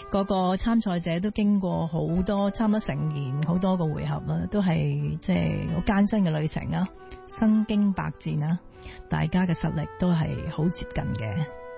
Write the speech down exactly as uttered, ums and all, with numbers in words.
個個參賽者都經過好多差唔多成年好多個回合啦，都係即係好艱辛嘅旅程啊，身經百戰啊，大家嘅實力都係好接近嘅。